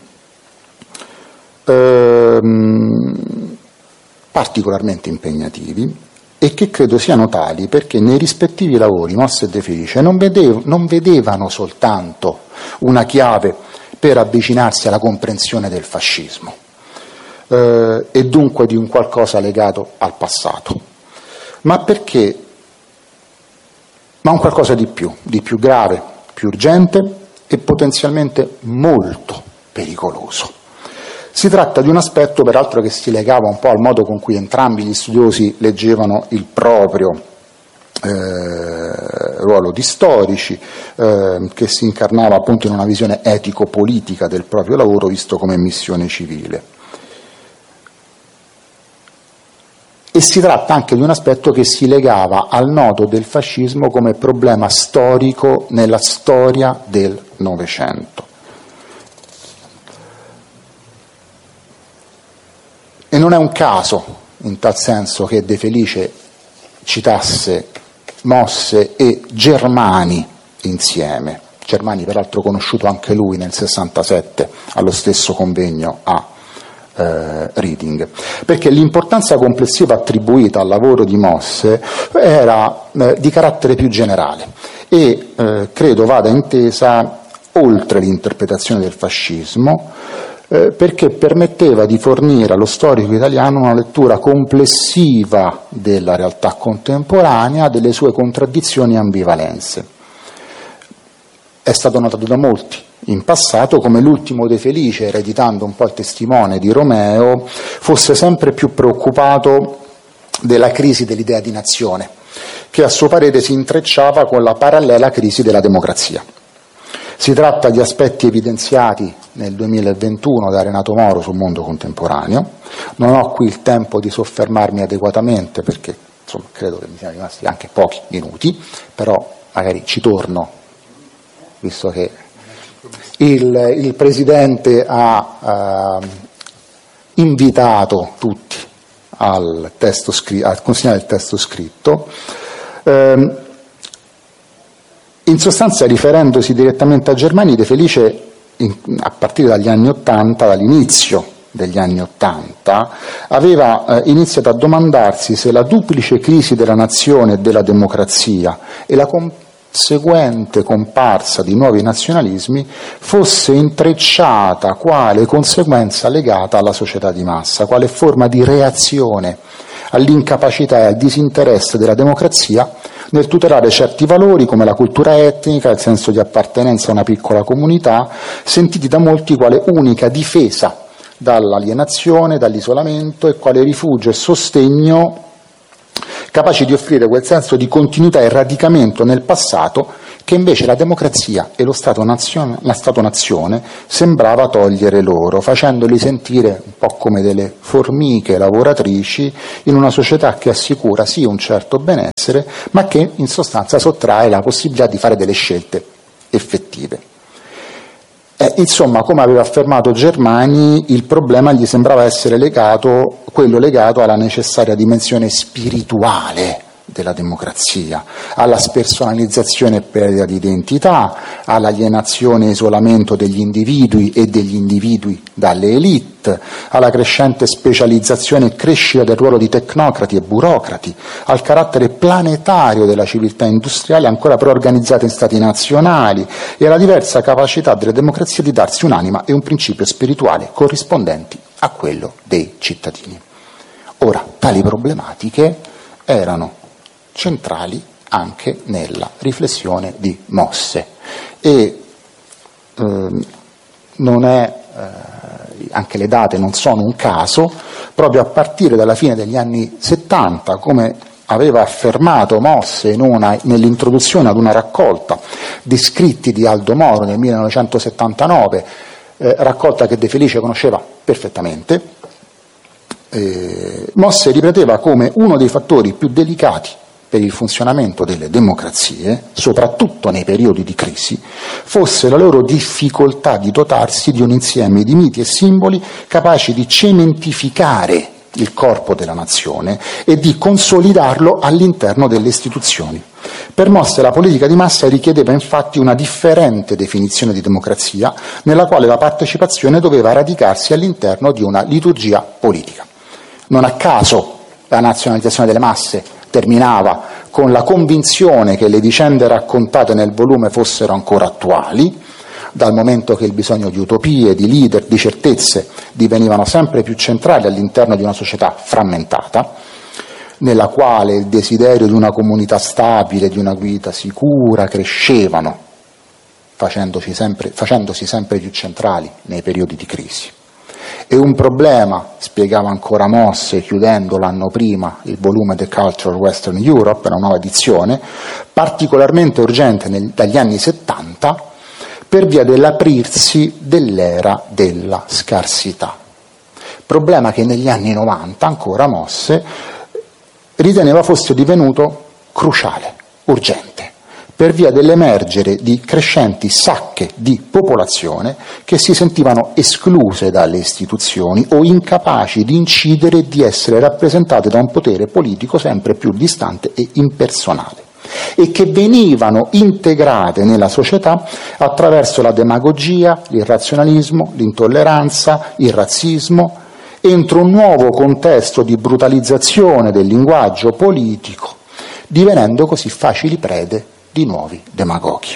ehm, particolarmente impegnativi e che credo siano tali perché nei rispettivi lavori Mosse e De Felice non, vedev- non vedevano soltanto una chiave per avvicinarsi alla comprensione del fascismo eh, e dunque di un qualcosa legato al passato, ma perché ma un qualcosa di più, di più grave, più urgente e potenzialmente molto pericoloso. Si tratta di un aspetto peraltro che si legava un po' al modo con cui entrambi gli studiosi leggevano il proprio eh, ruolo di storici, eh, che si incarnava appunto in una visione etico-politica del proprio lavoro visto come missione civile. E si tratta anche di un aspetto che si legava al nodo del fascismo come problema storico nella storia del Novecento. E non è un caso, in tal senso, che De Felice citasse Mosse e Germani insieme. Germani, peraltro, conosciuto anche lui nel sessantasette allo stesso convegno a eh, Reading, perché l'importanza complessiva attribuita al lavoro di Mosse era eh, di carattere più generale e eh, credo vada intesa oltre l'interpretazione del fascismo, perché permetteva di fornire allo storico italiano una lettura complessiva della realtà contemporanea, delle sue contraddizioni e ambivalenze. È stato notato da molti in passato come l'ultimo De Felice, ereditando un po' il testimone di Romeo, fosse sempre più preoccupato della crisi dell'idea di nazione, che a suo parere si intrecciava con la parallela crisi della democrazia. Si tratta di aspetti evidenziati nel duemilaventuno da Renato Moro sul Mondo Contemporaneo. Non ho qui il tempo di soffermarmi adeguatamente perché insomma, credo che mi siano rimasti anche pochi minuti, però magari ci torno, visto che il, il Presidente ha eh, invitato tutti al testo scri- a consegnare il testo scritto. Eh, In sostanza, riferendosi direttamente a Germani, De Felice, in, a partire dagli anni Ottanta, dall'inizio degli anni Ottanta, aveva eh, iniziato a domandarsi se la duplice crisi della nazione e della democrazia e la conseguente comparsa di nuovi nazionalismi fosse intrecciata quale conseguenza legata alla società di massa, quale forma di reazione all'incapacità e al disinteresse della democrazia nel tutelare certi valori come la cultura etnica, il senso di appartenenza a una piccola comunità, sentiti da molti quale unica difesa dall'alienazione, dall'isolamento e quale rifugio e sostegno capaci di offrire quel senso di continuità e radicamento nel passato che invece la democrazia e lo Stato-nazione, la Stato-nazione sembrava togliere loro, facendoli sentire un po' come delle formiche lavoratrici in una società che assicura sì un certo benessere, ma che in sostanza sottrae la possibilità di fare delle scelte effettive. Eh, insomma, come aveva affermato Germani, il problema gli sembrava essere legato, quello legato alla necessaria dimensione spirituale della democrazia, alla spersonalizzazione e perdita di identità, all'alienazione e isolamento degli individui e degli individui dalle elite, alla crescente specializzazione e crescita del ruolo di tecnocrati e burocrati, al carattere planetario della civiltà industriale ancora preorganizzata in stati nazionali e alla diversa capacità delle democrazie di darsi un'anima e un principio spirituale corrispondenti a quello dei cittadini. Ora, tali problematiche erano centrali anche nella riflessione di Mosse e eh, non è, eh, anche le date non sono un caso, proprio a partire dalla fine degli anni settanta, come aveva affermato Mosse in una, nell'introduzione ad una raccolta di scritti di Aldo Moro nel millenovecentosettantanove, eh, raccolta che De Felice conosceva perfettamente. eh, Mosse ripeteva come uno dei fattori più delicati per il funzionamento delle democrazie, soprattutto nei periodi di crisi, fosse la loro difficoltà di dotarsi di un insieme di miti e simboli capaci di cementificare il corpo della nazione e di consolidarlo all'interno delle istituzioni. Per Mosse la politica di massa richiedeva infatti una differente definizione di democrazia, nella quale la partecipazione doveva radicarsi all'interno di una liturgia politica. Non a caso la nazionalizzazione delle masse terminava con la convinzione che le vicende raccontate nel volume fossero ancora attuali, dal momento che il bisogno di utopie, di leader, di certezze divenivano sempre più centrali all'interno di una società frammentata, nella quale il desiderio di una comunità stabile, di una guida sicura crescevano, facendosi sempre, facendosi sempre più centrali nei periodi di crisi. E un problema, spiegava ancora Mosse, chiudendo l'anno prima il volume The Culture of Western Europe, una nuova edizione, particolarmente urgente nel, dagli anni settanta, per via dell'aprirsi dell'era della scarsità. Problema che negli anni novanta, ancora Mosse, riteneva fosse divenuto cruciale, urgente, per via dell'emergere di crescenti sacche di popolazione che si sentivano escluse dalle istituzioni o incapaci di incidere e di essere rappresentate da un potere politico sempre più distante e impersonale, e che venivano integrate nella società attraverso la demagogia, l'irrazionalismo, l'intolleranza, il razzismo, entro un nuovo contesto di brutalizzazione del linguaggio politico, divenendo così facili prede di nuovi demagoghi.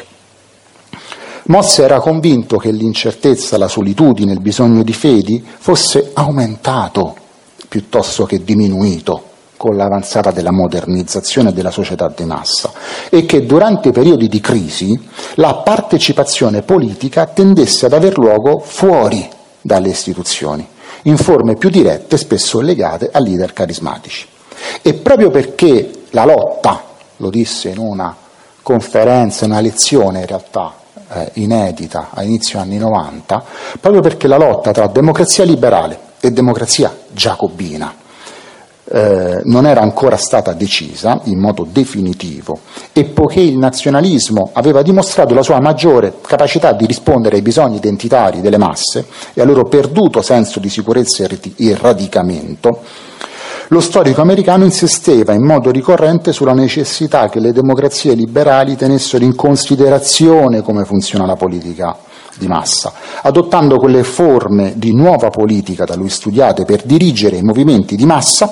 Mosse era convinto che l'incertezza, la solitudine, il bisogno di fedi fosse aumentato piuttosto che diminuito con l'avanzata della modernizzazione della società di massa e che durante i periodi di crisi la partecipazione politica tendesse ad aver luogo fuori dalle istituzioni, in forme più dirette, spesso legate a leader carismatici. E proprio perché la lotta, lo disse in una conferenza, una lezione in realtà eh, inedita a inizio anni novanta, proprio perché la lotta tra democrazia liberale e democrazia giacobina eh, non era ancora stata decisa in modo definitivo e poiché il nazionalismo aveva dimostrato la sua maggiore capacità di rispondere ai bisogni identitari delle masse e al loro perduto senso di sicurezza e radicamento, lo storico americano insisteva in modo ricorrente sulla necessità che le democrazie liberali tenessero in considerazione come funziona la politica di massa, adottando quelle forme di nuova politica da lui studiate per dirigere i movimenti di massa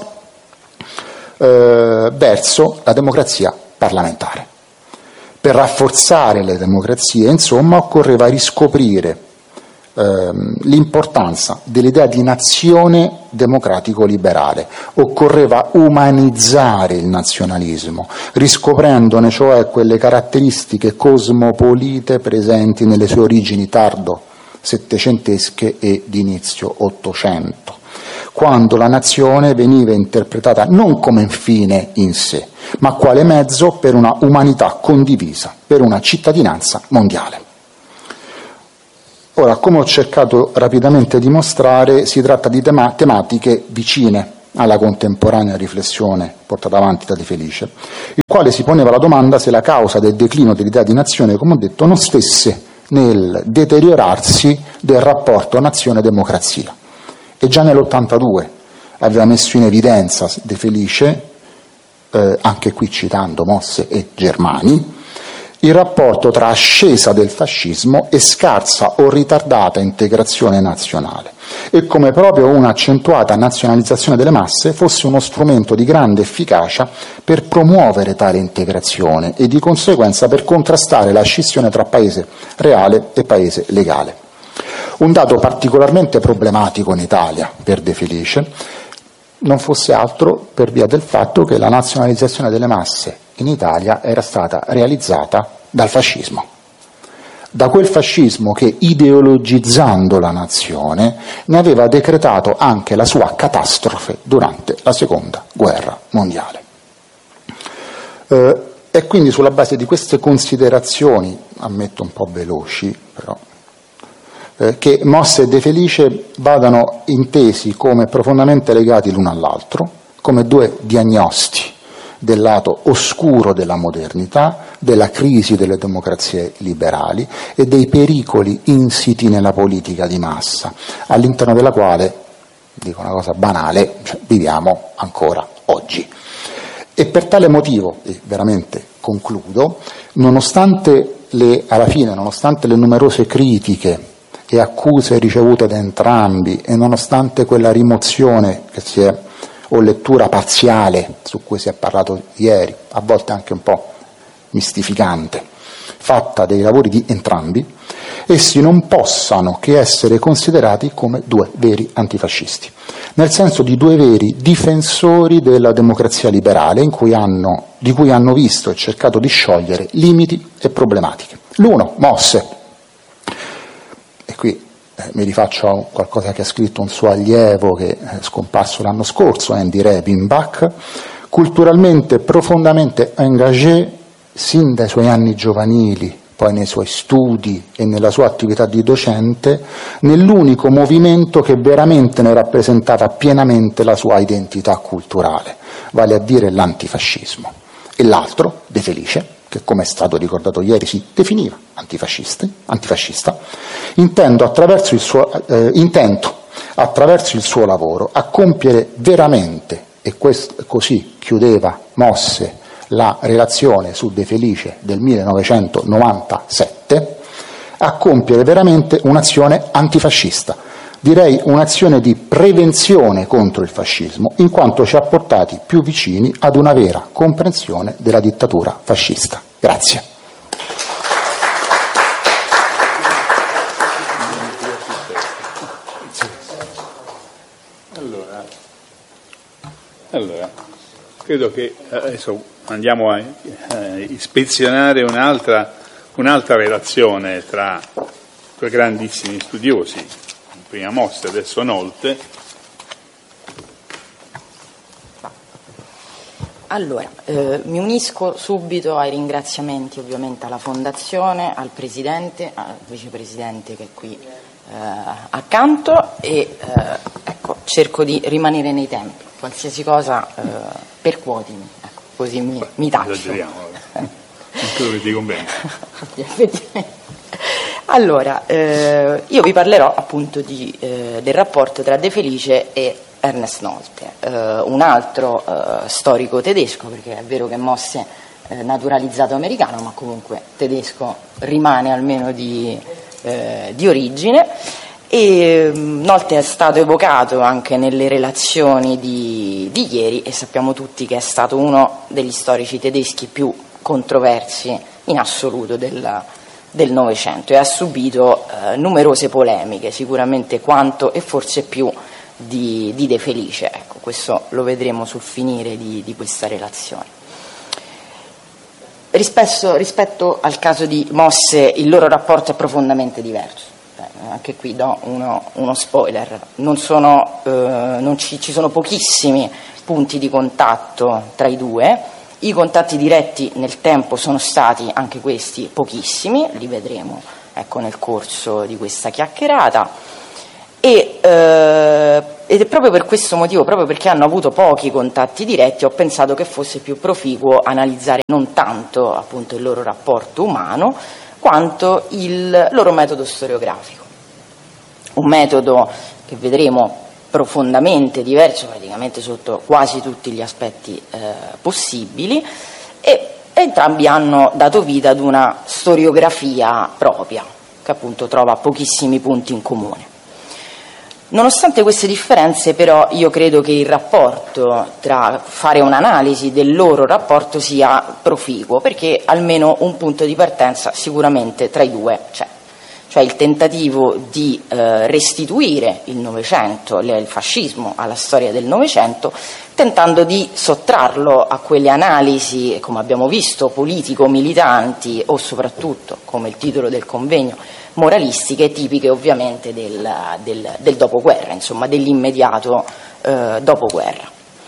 eh, verso la democrazia parlamentare. Per rafforzare le democrazie, insomma, occorreva riscoprire ehm, l'importanza dell'idea di nazione democratico-liberale. Occorreva umanizzare il nazionalismo, riscoprendone cioè quelle caratteristiche cosmopolite presenti nelle sue origini tardo settecentesche e di inizio Ottocento, quando la nazione veniva interpretata non come fine in sé, ma quale mezzo per una umanità condivisa, per una cittadinanza mondiale. Ora, come ho cercato rapidamente di mostrare, si tratta di tema- tematiche vicine alla contemporanea riflessione portata avanti da De Felice, il quale si poneva la domanda se la causa del declino dell'idea di nazione, come ho detto, non stesse nel deteriorarsi del rapporto nazione-democrazia. E già nell'ottantadue aveva messo in evidenza De Felice, eh, anche qui citando Mosse e Germani, il rapporto tra ascesa del fascismo e scarsa o ritardata integrazione nazionale, e come proprio un'accentuata nazionalizzazione delle masse fosse uno strumento di grande efficacia per promuovere tale integrazione e di conseguenza per contrastare la scissione tra paese reale e paese legale. Un dato particolarmente problematico in Italia per De Felice non fosse altro per via del fatto che la nazionalizzazione delle masse in Italia era stata realizzata dal fascismo, da quel fascismo che, ideologizzando la nazione, ne aveva decretato anche la sua catastrofe durante la seconda guerra mondiale. Eh, e quindi sulla base di queste considerazioni, ammetto un po' veloci però, eh, che Mosse e De Felice vadano intesi come profondamente legati l'uno all'altro, come due diagnosti del lato oscuro della modernità, della crisi delle democrazie liberali e dei pericoli insiti nella politica di massa, all'interno della quale, dico una cosa banale, cioè, viviamo ancora oggi. E per tale motivo, e veramente concludo, nonostante le, alla fine, nonostante le numerose critiche e accuse ricevute da entrambi e nonostante quella rimozione che si è o lettura parziale su cui si è parlato ieri, a volte anche un po' mistificante, fatta dei lavori di entrambi, essi non possano che essere considerati come due veri antifascisti, nel senso di due veri difensori della democrazia liberale in cui hanno, di cui hanno visto e cercato di sciogliere limiti e problematiche. L'uno, Mosse, e qui Eh, mi rifaccio a qualcosa che ha scritto un suo allievo che è scomparso l'anno scorso, Andy Rebenbach, culturalmente profondamente engagé sin dai suoi anni giovanili, poi nei suoi studi e nella sua attività di docente, nell'unico movimento che veramente ne rappresentava pienamente la sua identità culturale, vale a dire l'antifascismo. E l'altro, De Felice, che come è stato ricordato ieri si definiva antifascista, intendo attraverso il suo, eh, intento attraverso il suo lavoro a compiere veramente, e questo, così chiudeva Mosse la relazione su De Felice del millenovecentonovantasette, a compiere veramente un'azione antifascista, direi un'azione di prevenzione contro il fascismo, in quanto ci ha portati più vicini ad una vera comprensione della dittatura fascista. Grazie. Allora, allora credo che adesso andiamo a eh, ispezionare un'altra, un'altra relazione tra due grandissimi studiosi, prima Mosse, adesso Nolte. Allora, eh, mi unisco subito ai ringraziamenti ovviamente alla Fondazione, al Presidente, al Vicepresidente che è qui eh, accanto e eh, ecco, cerco di rimanere nei tempi, qualsiasi cosa eh, percuotimi, ecco, così mi, mi taccio. Esageriamo, non credo che ti convenga. Allora, eh, io vi parlerò appunto di, eh, del rapporto tra De Felice e Ernest Nolte, eh, un altro eh, storico tedesco, perché è vero che Mosse è naturalizzato americano, ma comunque tedesco rimane almeno di, eh, di origine, e Nolte è stato evocato anche nelle relazioni di, di ieri e sappiamo tutti che è stato uno degli storici tedeschi più controversi in assoluto della del Novecento e ha subito eh, numerose polemiche, sicuramente quanto e forse più di, di De Felice. Ecco, questo lo vedremo sul finire di, di questa relazione. Rispetto, rispetto al caso di Mosse, il loro rapporto è profondamente diverso. Eh, anche qui do uno, uno spoiler, non, sono, eh, non ci, ci sono pochissimi punti di contatto tra i due. I contatti diretti nel tempo sono stati anche questi pochissimi, li vedremo ecco, nel corso di questa chiacchierata, e, eh, ed è proprio per questo motivo, proprio perché hanno avuto pochi contatti diretti, ho pensato che fosse più proficuo analizzare non tanto appunto il loro rapporto umano, quanto il loro metodo storiografico. Un metodo che vedremo profondamente diverso, praticamente sotto quasi tutti gli aspetti eh, possibili, e entrambi hanno dato vita ad una storiografia propria, che appunto trova pochissimi punti in comune. Nonostante queste differenze, però, io credo che il rapporto tra fare un'analisi del loro rapporto sia proficuo, perché almeno un punto di partenza sicuramente tra i due c'è. Cioè il tentativo di eh, restituire il Novecento, il fascismo alla storia del Novecento, tentando di sottrarlo a quelle analisi, come abbiamo visto, politico-militanti o soprattutto, come il titolo del convegno, moralistiche, tipiche ovviamente del, del, del dopoguerra, insomma dell'immediato eh, dopoguerra.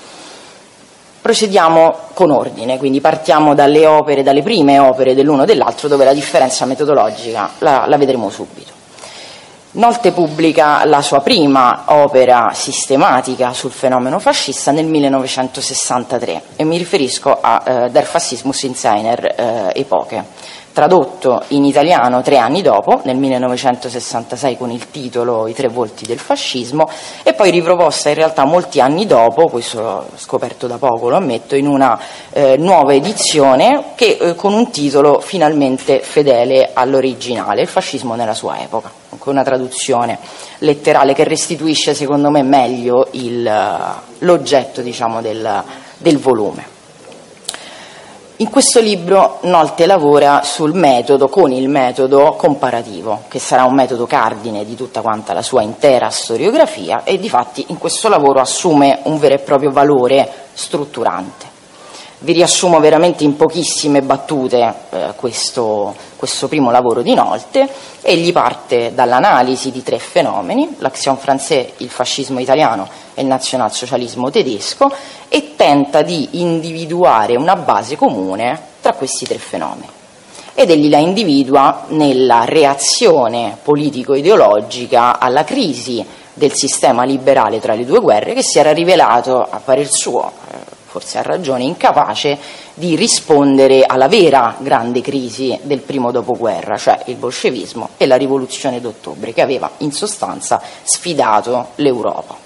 Procediamo con ordine, quindi partiamo dalle opere, dalle prime opere dell'uno e dell'altro, dove la differenza metodologica la, la vedremo subito. Nolte pubblica la sua prima opera sistematica sul fenomeno fascista nel millenovecentosessantatré e mi riferisco a eh, Der Faschismus in seiner eh, Epoche, tradotto in italiano tre anni dopo, nel millenovecentosessantasei, con il titolo I tre volti del fascismo, e poi riproposta in realtà molti anni dopo, questo l'ho scoperto da poco, lo ammetto, in una eh, nuova edizione che eh, con un titolo finalmente fedele all'originale, Il fascismo nella sua epoca, con una traduzione letterale che restituisce secondo me meglio il, l'oggetto diciamo, del, del volume. In questo libro Nolte lavora sul metodo, con il metodo comparativo, che sarà un metodo cardine di tutta quanta la sua intera storiografia, e difatti in questo lavoro assume un vero e proprio valore strutturante. Vi riassumo veramente in pochissime battute eh, questo, questo primo lavoro di Nolte. Egli parte dall'analisi di tre fenomeni, l'Action française, il fascismo italiano e il nazionalsocialismo tedesco, e tenta di individuare una base comune tra questi tre fenomeni. Ed egli la individua nella reazione politico-ideologica alla crisi del sistema liberale tra le due guerre, che si era rivelato, a parer suo, forse a ragione, incapace di rispondere alla vera grande crisi del primo dopoguerra, cioè il bolscevismo e la rivoluzione d'ottobre, che aveva in sostanza sfidato l'Europa.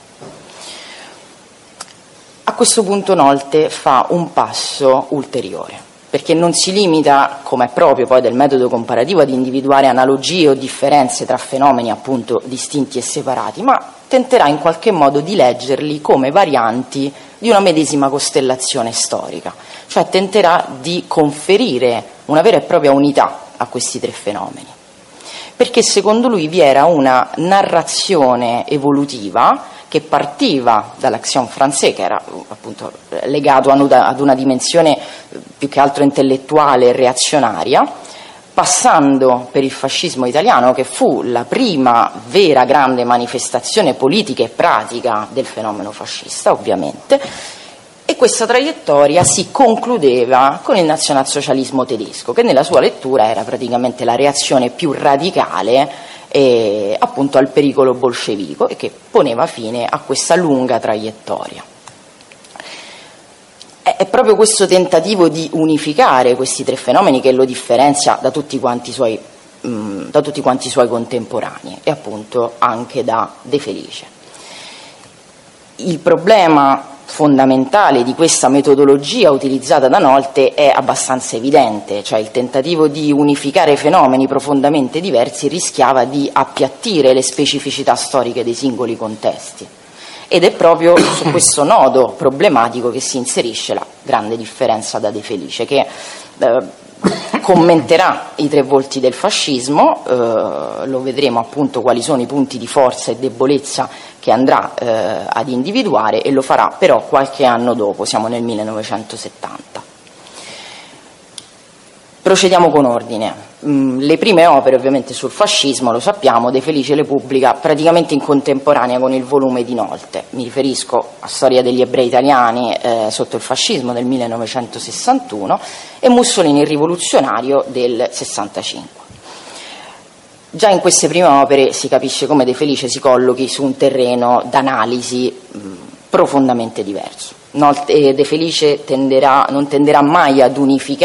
A questo punto Nolte fa un passo ulteriore, perché non si limita, come è proprio poi del metodo comparativo, ad individuare analogie o differenze tra fenomeni appunto distinti e separati, ma tenterà in qualche modo di leggerli come varianti di una medesima costellazione storica, cioè tenterà di conferire una vera e propria unità a questi tre fenomeni, perché secondo lui vi era una narrazione evolutiva che partiva dall'Action française, che era appunto legato ad una dimensione più che altro intellettuale e reazionaria, passando per il fascismo italiano, che fu la prima vera grande manifestazione politica e pratica del fenomeno fascista, ovviamente, e questa traiettoria si concludeva con il nazionalsocialismo tedesco, che nella sua lettura era praticamente la reazione più radicale e appunto al pericolo bolscevico, e che poneva fine a questa lunga traiettoria. È proprio questo tentativo di unificare questi tre fenomeni che lo differenzia da tutti quanti i suoi, mh, da tutti quanti i suoi contemporanei, e appunto anche da De Felice. Il problema fondamentale di questa metodologia utilizzata da Nolte è abbastanza evidente, cioè il tentativo di unificare fenomeni profondamente diversi rischiava di appiattire le specificità storiche dei singoli contesti, ed è proprio su questo nodo problematico che si inserisce la grande differenza da De Felice, che eh, commenterà i tre volti del fascismo, eh, lo vedremo appunto quali sono i punti di forza e debolezza che andrà eh, ad individuare, e lo farà però qualche anno dopo, siamo nel millenovecentosettanta. Procediamo con ordine. Mm, le prime opere ovviamente sul fascismo, lo sappiamo, De Felice le pubblica praticamente in contemporanea con il volume di Nolte. Mi riferisco a Storia degli ebrei italiani eh, sotto il fascismo del millenovecentosessantuno e Mussolini il rivoluzionario del sessantacinque. Già in queste prime opere si capisce come De Felice si collochi su un terreno d'analisi mh, profondamente diverso. Nolte, De Felice tenderà, non tenderà mai ad unificare